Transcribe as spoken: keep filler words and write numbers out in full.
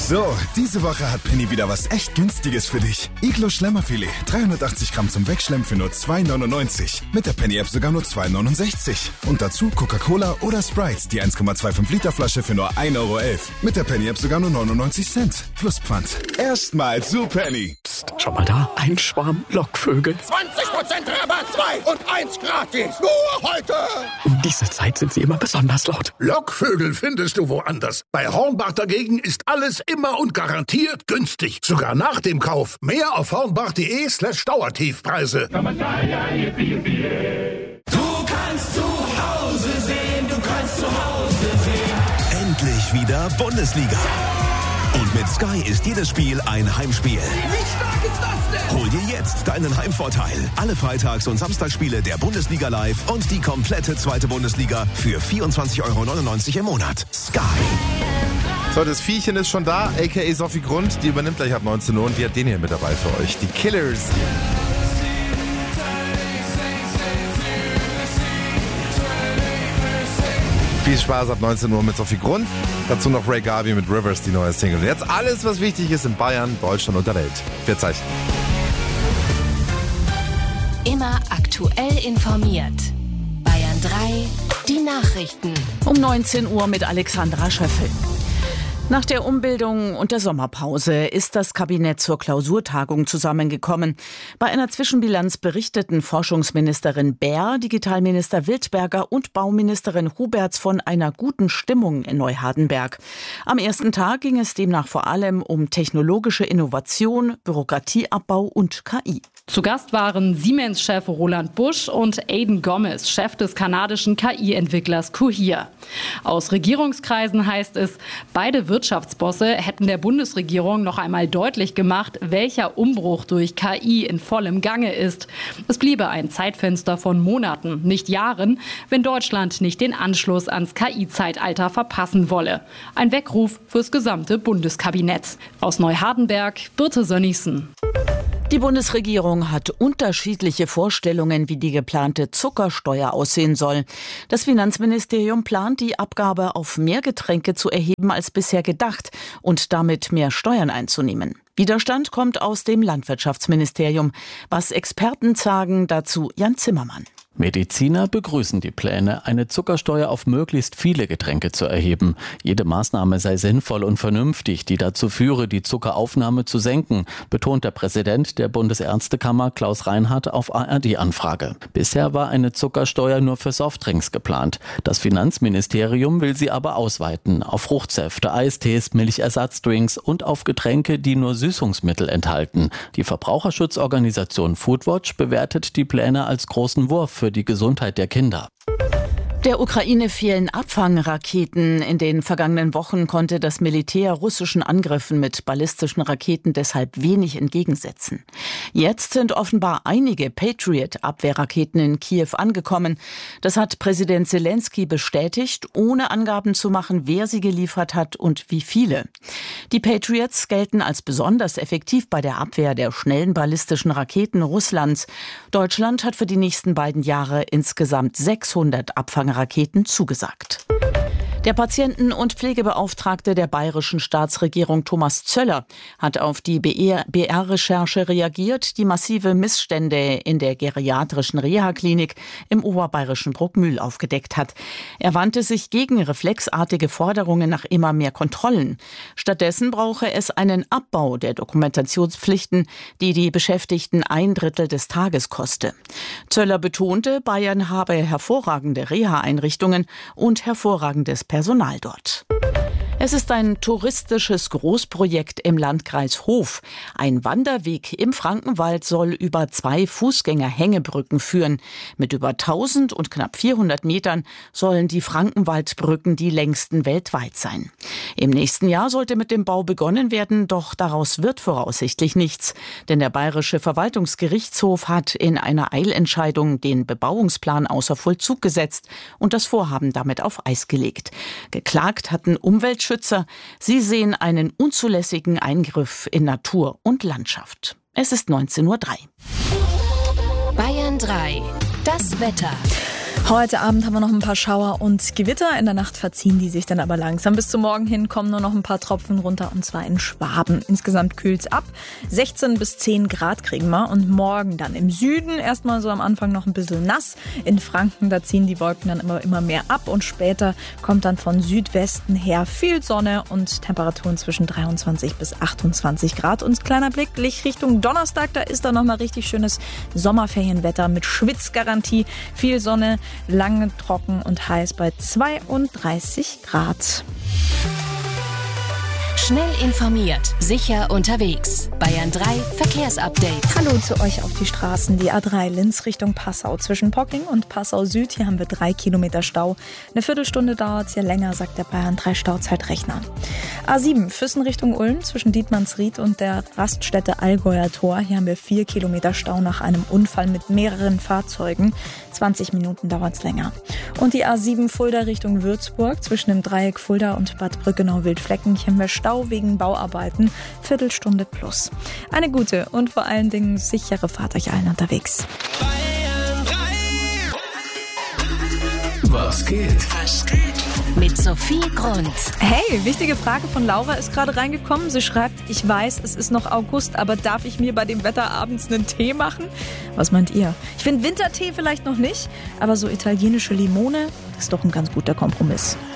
So, diese Woche hat Penny wieder was echt Günstiges für dich. Iglo Schlemmerfilet, dreihundertachtzig Gramm zum Wegschlemmen für nur zwei neunundneunzig. Mit der Penny-App sogar nur zwei neunundsechzig. Und dazu Coca-Cola oder Sprite, die eins Komma fünfundzwanzig Liter Flasche für nur ein Euro elf. Mit der Penny-App sogar nur neunundneunzig Cent. Plus Pfand. Erstmal zu Penny. Psst, schau mal da, ein Schwarm Lockvögel. zwanzig Prozent Rabatt, zwei und eins gratis. Nur heute. Um diese Zeit sind sie immer besonders laut. Lockvögel findest du woanders. Bei Hornbach dagegen ist alles immer und garantiert günstig. Sogar nach dem Kauf. Mehr auf hornbach.de slash Dauertiefpreise. Du kannst zu Hause sehen, du kannst zu Hause sehen. Endlich wieder Bundesliga. Und mit Sky ist jedes Spiel ein Heimspiel. Wie stark ist das denn? Hol dir jetzt deinen Heimvorteil. Alle Freitags- und Samstagsspiele der Bundesliga live und die komplette zweite Bundesliga für vierundzwanzig Euro neunundneunzig im Monat. Sky. So, das Viechchen ist schon da, aka Sophie Grund. Die übernimmt gleich ab neunzehn Uhr und die hat den hier mit dabei für euch. Die Killers. Viel Spaß ab neunzehn Uhr mit Sophie Grund. Dazu noch Ray Garvey mit Rivers, die neue Single. Und jetzt alles, was wichtig ist in Bayern, Deutschland und der Welt. Vier Zeichen. Immer aktuell informiert. Bayern drei, die Nachrichten. Um neunzehn Uhr mit Alexandra Schöffel. Nach der Umbildung und der Sommerpause ist das Kabinett zur Klausurtagung zusammengekommen. Bei einer Zwischenbilanz berichteten Forschungsministerin Baer, Digitalminister Wildberger und Bauministerin Huberts von einer guten Stimmung in Neuhardenberg. Am ersten Tag ging es demnach vor allem um technologische Innovation, Bürokratieabbau und K I. Zu Gast waren Siemens-Chef Roland Busch und Aidan Gomez, Chef des kanadischen K I-Entwicklers Cohere. Aus Regierungskreisen heißt es, beide Wirtschaftsbosse hätten der Bundesregierung noch einmal deutlich gemacht, welcher Umbruch durch K I in vollem Gange ist. Es bliebe ein Zeitfenster von Monaten, nicht Jahren, wenn Deutschland nicht den Anschluss ans K I-Zeitalter verpassen wolle. Ein Weckruf fürs gesamte Bundeskabinett. Aus Neuhardenberg, Birte Sönnigsen. Die Bundesregierung hat unterschiedliche Vorstellungen, wie die geplante Zuckersteuer aussehen soll. Das Finanzministerium plant, die Abgabe auf mehr Getränke zu erheben als bisher gedacht und damit mehr Steuern einzunehmen. Widerstand kommt aus dem Landwirtschaftsministerium. Was Experten sagen, dazu Jan Zimmermann. Mediziner begrüßen die Pläne, eine Zuckersteuer auf möglichst viele Getränke zu erheben. Jede Maßnahme sei sinnvoll und vernünftig, die dazu führe, die Zuckeraufnahme zu senken, betont der Präsident der Bundesärztekammer Klaus Reinhardt auf A R D-Anfrage. Bisher war eine Zuckersteuer nur für Softdrinks geplant. Das Finanzministerium will sie aber ausweiten auf Fruchtsäfte, Eistees, Milchersatzdrinks und auf Getränke, die nur Süßungsmittel enthalten. Die Verbraucherschutzorganisation Foodwatch bewertet die Pläne als großen Wurf für die Gesundheit der Kinder. Der Ukraine fehlen Abfangraketen. In den vergangenen Wochen konnte das Militär russischen Angriffen mit ballistischen Raketen deshalb wenig entgegensetzen. Jetzt sind offenbar einige Patriot-Abwehrraketen in Kiew angekommen. Das hat Präsident Zelensky bestätigt, ohne Angaben zu machen, wer sie geliefert hat und wie viele. Die Patriots gelten als besonders effektiv bei der Abwehr der schnellen ballistischen Raketen Russlands. Deutschland hat für die nächsten beiden Jahre insgesamt sechshundert Abfangraketen Raketen zugesagt. Der Patienten- und Pflegebeauftragte der bayerischen Staatsregierung Thomas Zöller hat auf die B R-Recherche reagiert, die massive Missstände in der geriatrischen Reha-Klinik im oberbayerischen Bruckmühl aufgedeckt hat. Er wandte sich gegen reflexartige Forderungen nach immer mehr Kontrollen. Stattdessen brauche es einen Abbau der Dokumentationspflichten, die die Beschäftigten ein Drittel des Tages koste. Zöller betonte, Bayern habe hervorragende Reha-Einrichtungen und hervorragendes Personal dort. Es ist ein touristisches Großprojekt im Landkreis Hof. Ein Wanderweg im Frankenwald soll über zwei Fußgänger-Hängebrücken führen. Mit über tausend und knapp vierhundert Metern sollen die Frankenwaldbrücken die längsten weltweit sein. Im nächsten Jahr sollte mit dem Bau begonnen werden, doch daraus wird voraussichtlich nichts. Denn der Bayerische Verwaltungsgerichtshof hat in einer Eilentscheidung den Bebauungsplan außer Vollzug gesetzt und das Vorhaben damit auf Eis gelegt. Geklagt hatten Umweltschützer. Sie sehen einen unzulässigen Eingriff in Natur und Landschaft. Es ist neunzehn Uhr drei. Bayern drei. Das Wetter. Heute Abend haben wir noch ein paar Schauer und Gewitter. In der Nacht verziehen die sich dann aber langsam. Bis zum Morgen hin kommen nur noch ein paar Tropfen runter, und zwar in Schwaben. Insgesamt kühlt's ab. sechzehn bis zehn Grad kriegen wir. Und morgen dann im Süden erstmal so am Anfang noch ein bisschen nass. In Franken, da ziehen die Wolken dann immer, immer mehr ab. Und später kommt dann von Südwesten her viel Sonne und Temperaturen zwischen dreiundzwanzig bis achtundzwanzig Grad. Und kleiner Blick Richtung Donnerstag, da ist dann nochmal richtig schönes Sommerferienwetter mit Schwitzgarantie. Viel Sonne, lange trocken und heiß bei zweiunddreißig Grad. Schnell informiert, sicher unterwegs. Bayern drei Verkehrsupdate. Hallo zu euch auf die Straßen. Die A drei Linz Richtung Passau. Zwischen Pocking und Passau Süd. Hier haben wir drei Kilometer Stau. Eine Viertelstunde dauert es hier länger, sagt der Bayern drei Stauzeitrechner. A sieben Füssen Richtung Ulm. Zwischen Dietmannsried und der Raststätte Allgäuer Tor. Hier haben wir vier Kilometer Stau nach einem Unfall mit mehreren Fahrzeugen. zwanzig Minuten dauert es länger. Und die A sieben Fulda Richtung Würzburg. Zwischen dem Dreieck Fulda und Bad Brückenau-Wildflecken. Hier haben wir Stau wegen Bauarbeiten. Viertelstunde plus. Eine gute und vor allen Dingen sichere Fahrt euch allen unterwegs. Was geht? Was geht? Mit Sophie Grund. Hey, wichtige Frage von Laura ist gerade reingekommen. Sie schreibt, ich weiß, es ist noch August, aber darf ich mir bei dem Wetter abends einen Tee machen? Was meint ihr? Ich finde Wintertee vielleicht noch nicht, aber so italienische Limone ist doch ein ganz guter Kompromiss.